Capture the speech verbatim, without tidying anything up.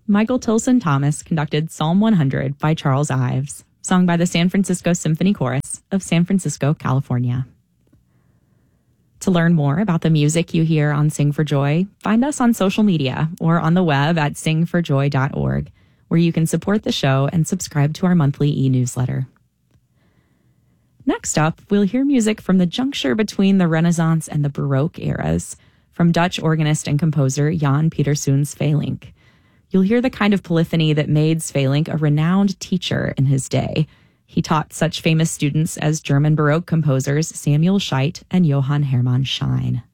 Michael Tilson Thomas conducted Psalm one hundred by Charles Ives, sung by the San Francisco Symphony Chorus of San Francisco, California. To learn more about the music you hear on Sing for Joy, find us on social media or on the web at sing for joy dot org, where you can support the show and subscribe to our monthly e-newsletter. Next up, we'll hear music from the juncture between the Renaissance and the Baroque eras, from Dutch organist and composer Jan Pieterszoon Sweelinck. You'll hear the kind of polyphony that made Sweelinck a renowned teacher in his day. He taught such famous students as German Baroque composers Samuel Scheidt and Johann Hermann Schein.